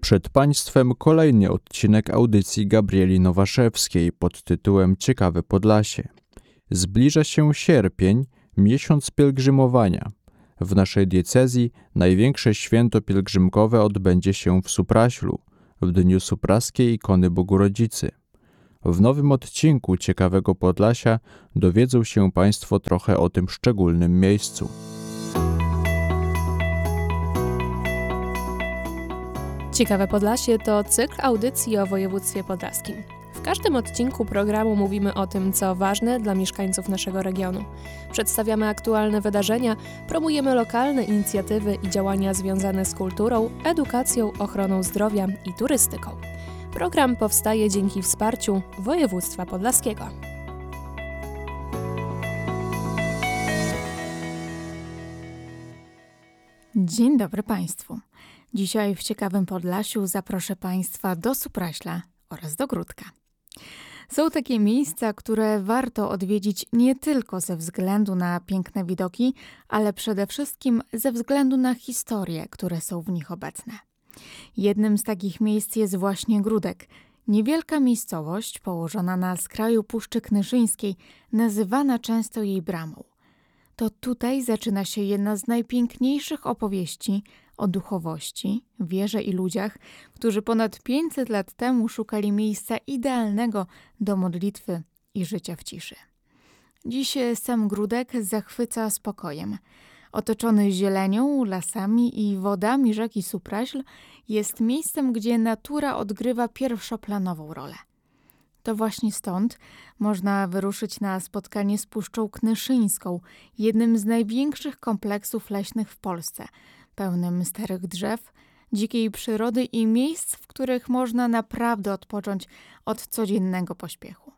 Przed Państwem kolejny odcinek audycji Gabrieli Nowaszewskiej pod tytułem Ciekawe Podlasie. Zbliża się sierpień, miesiąc pielgrzymowania. W naszej diecezji największe święto pielgrzymkowe odbędzie się w Supraślu, w dniu supraskiej ikony Bogu-Rodzicy. W nowym odcinku Ciekawego Podlasia dowiedzą się Państwo trochę o tym szczególnym miejscu. Ciekawe Podlasie to cykl audycji o województwie podlaskim. W każdym odcinku programu mówimy o tym, co ważne dla mieszkańców naszego regionu. Przedstawiamy aktualne wydarzenia, promujemy lokalne inicjatywy i działania związane z kulturą, edukacją, ochroną zdrowia i turystyką. Program powstaje dzięki wsparciu województwa podlaskiego. Dzień dobry Państwu. Dzisiaj w Ciekawym Podlasiu zaproszę Państwa do Supraśla oraz do Gródka. Są takie miejsca, które warto odwiedzić nie tylko ze względu na piękne widoki, ale przede wszystkim ze względu na historie, które są w nich obecne. Jednym z takich miejsc jest właśnie Gródek, niewielka miejscowość położona na skraju Puszczy Knyszyńskiej, nazywana często jej Bramą. To tutaj zaczyna się jedna z najpiękniejszych opowieści o duchowości, wierze i ludziach, którzy ponad 500 lat temu szukali miejsca idealnego do modlitwy i życia w ciszy. Dziś sam Gródek zachwyca spokojem. Otoczony zielenią, lasami i wodami rzeki Supraśl jest miejscem, gdzie natura odgrywa pierwszoplanową rolę. To właśnie stąd można wyruszyć na spotkanie z Puszczą Knyszyńską, jednym z największych kompleksów leśnych w Polsce, pełnym starych drzew, dzikiej przyrody i miejsc, w których można naprawdę odpocząć od codziennego pośpiechu.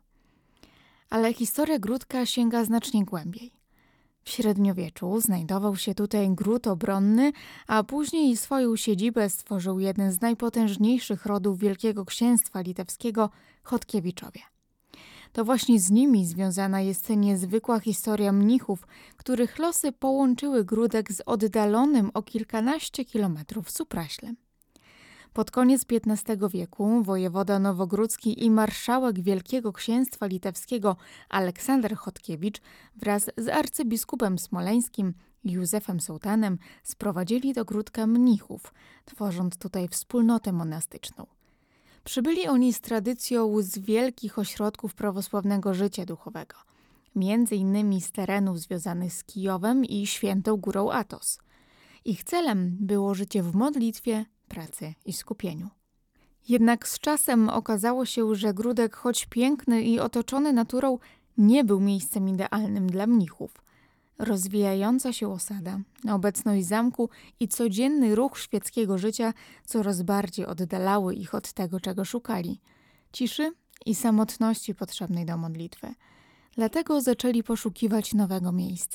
Ale historia Gródka sięga znacznie głębiej. W średniowieczu znajdował się tutaj gród obronny, a później swoją siedzibę stworzył jeden z najpotężniejszych rodów Wielkiego Księstwa Litewskiego, Chodkiewiczowie. To właśnie z nimi związana jest niezwykła historia mnichów, których losy połączyły Gródek z oddalonym o kilkanaście kilometrów Supraślem. Pod koniec XV wieku wojewoda nowogródzki i marszałek Wielkiego Księstwa Litewskiego Aleksander Chodkiewicz wraz z arcybiskupem smoleńskim Józefem Sołtanem sprowadzili do Gródka mnichów, tworząc tutaj wspólnotę monastyczną. Przybyli oni z tradycją z wielkich ośrodków prawosławnego życia duchowego, między innymi z terenów związanych z Kijowem i Świętą Górą Athos. Ich celem było życie w modlitwie, pracy i skupieniu. Jednak z czasem okazało się, że Gródek, choć piękny i otoczony naturą, nie był miejscem idealnym dla mnichów. Rozwijająca się osada, obecność zamku i codzienny ruch świeckiego życia coraz bardziej oddalały ich od tego, czego szukali – ciszy i samotności potrzebnej do modlitwy. Dlatego zaczęli poszukiwać nowego miejsca.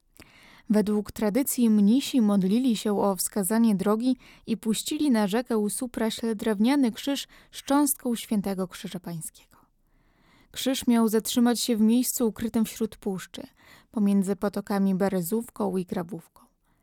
Według tradycji mnisi modlili się o wskazanie drogi i puścili na rzekę Supraśl drewniany krzyż z cząstką Świętego Krzyża Pańskiego. Krzyż miał zatrzymać się w miejscu ukrytym wśród puszczy, pomiędzy potokami Berezówką i Grabówką.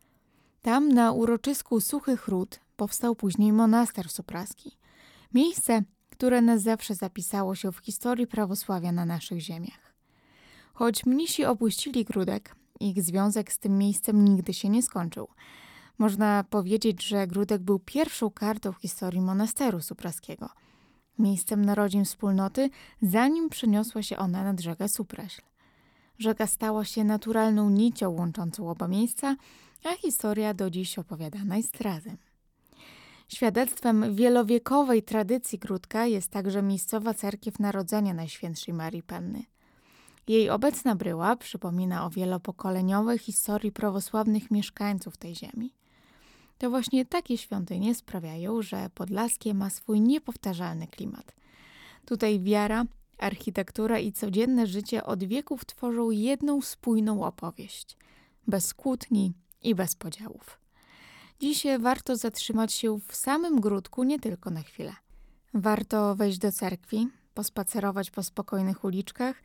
Tam na uroczysku Suchych Ród powstał później monaster supraski. Miejsce, które na zawsze zapisało się w historii prawosławia na naszych ziemiach. Choć mnisi opuścili Gródek, ich związek z tym miejscem nigdy się nie skończył. Można powiedzieć, że Gródek był pierwszą kartą w historii monasteru supraskiego. Miejscem narodzin wspólnoty, zanim przeniosła się ona nad rzekę Supraśl. Rzeka stała się naturalną nicią łączącą oba miejsca, a historia do dziś opowiadana jest razem. Świadectwem wielowiekowej tradycji Gródka jest także miejscowa cerkiew Narodzenia Najświętszej Marii Panny. Jej obecna bryła przypomina o wielopokoleniowej historii prawosławnych mieszkańców tej ziemi. To właśnie takie świątynie sprawiają, że Podlaskie ma swój niepowtarzalny klimat. Tutaj wiara, architektura i codzienne życie od wieków tworzą jedną spójną opowieść, bez kłótni i bez podziałów. Dziś warto zatrzymać się w samym Gródku nie tylko na chwilę. Warto wejść do cerkwi, pospacerować po spokojnych uliczkach,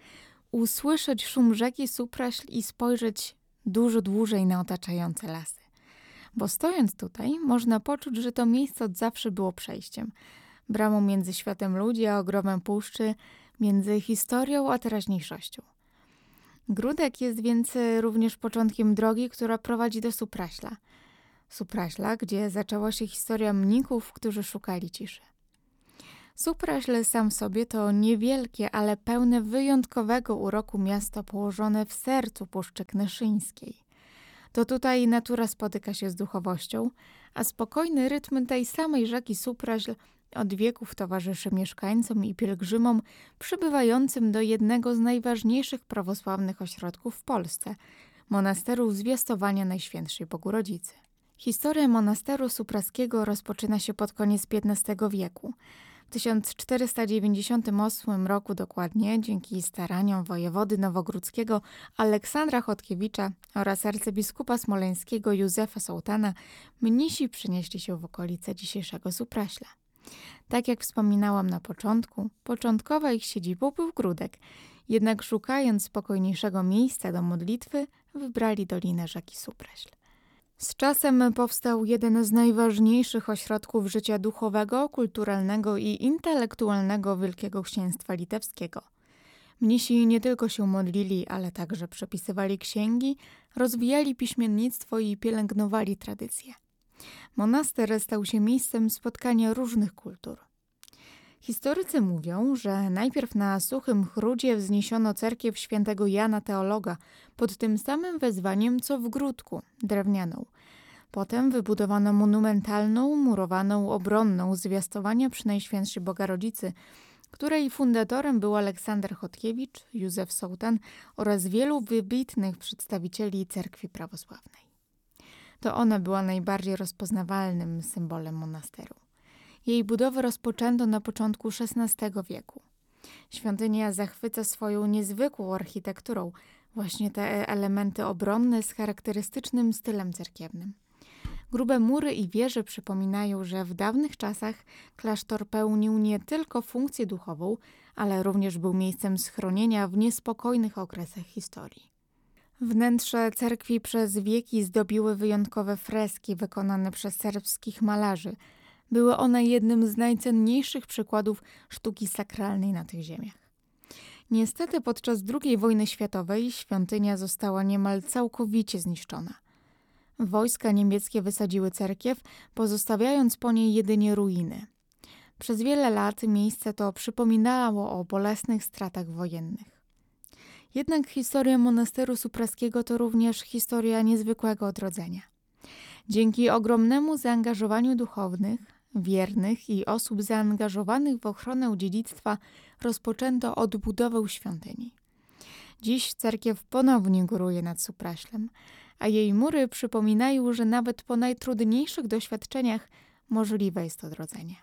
usłyszeć szum rzeki Supraśl i spojrzeć dużo dłużej na otaczające lasy. bo stojąc tutaj można poczuć, że to miejsce od zawsze było przejściem. Bramą między światem ludzi a ogromem puszczy, między historią a teraźniejszością. Gródek jest więc również początkiem drogi, która prowadzi do Supraśla. Supraśla, gdzie zaczęła się historia mnichów, którzy szukali ciszy. Supraśl sam w sobie to niewielkie, ale pełne wyjątkowego uroku miasto położone w sercu Puszczy Knyszyńskiej. To tutaj natura spotyka się z duchowością, a spokojny rytm tej samej rzeki Supraśl od wieków towarzyszy mieszkańcom i pielgrzymom przybywającym do jednego z najważniejszych prawosławnych ośrodków w Polsce – monasteru Zwiastowania Najświętszej Bogu-Rodzicy. Historia monasteru supraskiego rozpoczyna się pod koniec XV wieku. W 1498 roku dokładnie, dzięki staraniom wojewody nowogródzkiego Aleksandra Chodkiewicza oraz arcybiskupa smoleńskiego Józefa Sołtana, mnisi przenieśli się w okolice dzisiejszego Supraśla. Tak jak wspominałam na początku, początkowa ich siedzibą był Gródek, jednak szukając spokojniejszego miejsca do modlitwy, wybrali dolinę rzeki Supraśl. Z czasem powstał jeden z najważniejszych ośrodków życia duchowego, kulturalnego i intelektualnego Wielkiego Księstwa Litewskiego. Mnisi nie tylko się modlili, ale także przepisywali księgi, rozwijali piśmiennictwo i pielęgnowali tradycje. Monaster stał się miejscem spotkania różnych kultur. Historycy mówią, że najpierw na Suchym Chrudzie wzniesiono cerkiew świętego Jana Teologa pod tym samym wezwaniem co w Gródku, drewnianą. Potem wybudowano monumentalną, murowaną, obronną Zwiastowania przy Najświętszej Boga-Rodzicy, której fundatorem był Aleksander Chodkiewicz, Józef Sołtan oraz wielu wybitnych przedstawicieli cerkwi prawosławnej. To ona była najbardziej rozpoznawalnym symbolem monasteru. Jej budowę rozpoczęto na początku XVI wieku. Świątynia zachwyca swoją niezwykłą architekturą, właśnie te elementy obronne z charakterystycznym stylem cerkiewnym. Grube mury i wieże przypominają, że w dawnych czasach klasztor pełnił nie tylko funkcję duchową, ale również był miejscem schronienia w niespokojnych okresach historii. Wnętrze cerkwi przez wieki zdobiły wyjątkowe freski wykonane przez serbskich malarzy. Były one jednym z najcenniejszych przykładów sztuki sakralnej na tych ziemiach. Niestety podczas II wojny światowej świątynia została niemal całkowicie zniszczona. Wojska niemieckie wysadziły cerkiew, pozostawiając po niej jedynie ruiny. Przez wiele lat miejsce to przypominało o bolesnych stratach wojennych. Jednak historia monasteru supraskiego to również historia niezwykłego odrodzenia. Dzięki ogromnemu zaangażowaniu duchownych, wiernych i osób zaangażowanych w ochronę dziedzictwa rozpoczęto odbudowę świątyni. Dziś cerkiew ponownie góruje nad Supraślem, a jej mury przypominają, że nawet po najtrudniejszych doświadczeniach możliwe jest odrodzenie.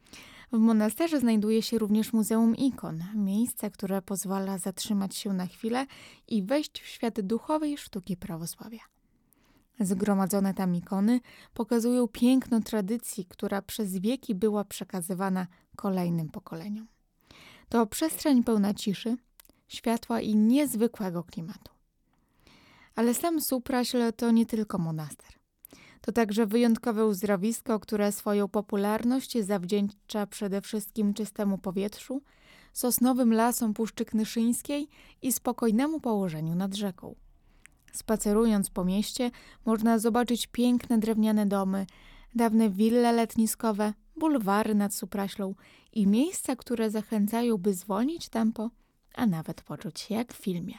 W monasterze znajduje się również Muzeum Ikon, miejsce, które pozwala zatrzymać się na chwilę i wejść w świat duchowej sztuki prawosławia. Zgromadzone tam ikony pokazują piękno tradycji, która przez wieki była przekazywana kolejnym pokoleniom. To przestrzeń pełna ciszy, światła i niezwykłego klimatu. Ale sam Supraśl to nie tylko monaster. To także wyjątkowe uzdrowisko, które swoją popularność zawdzięcza przede wszystkim czystemu powietrzu, sosnowym lasom Puszczy Knyszyńskiej i spokojnemu położeniu nad rzeką. Spacerując po mieście można zobaczyć piękne drewniane domy, dawne wille letniskowe, bulwary nad Supraślą i miejsca, które zachęcają, by zwolnić tempo, a nawet poczuć się jak w filmie.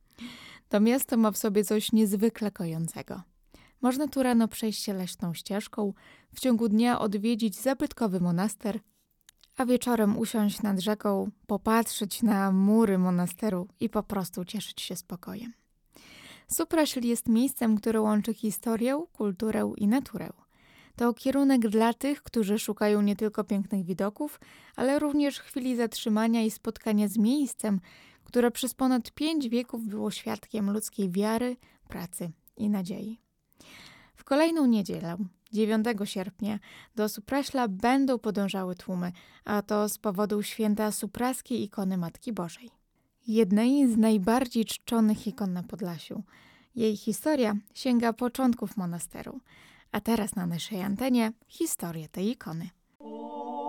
To miasto ma w sobie coś niezwykle kojącego. Można tu rano przejść się leśną ścieżką, w ciągu dnia odwiedzić zabytkowy monaster, a wieczorem usiąść nad rzeką, popatrzeć na mury monasteru i po prostu cieszyć się spokojem. Supraśl jest miejscem, które łączy historię, kulturę i naturę. To kierunek dla tych, którzy szukają nie tylko pięknych widoków, ale również chwili zatrzymania i spotkania z miejscem, które przez ponad 5 wieków było świadkiem ludzkiej wiary, pracy i nadziei. W kolejną niedzielę, 9 sierpnia, do Supraśla będą podążały tłumy, a to z powodu święta supraskiej ikony Matki Bożej. Jednej z najbardziej czczonych ikon na Podlasiu. Jej historia sięga początków monasteru, A teraz na naszej antenie historię tej ikony.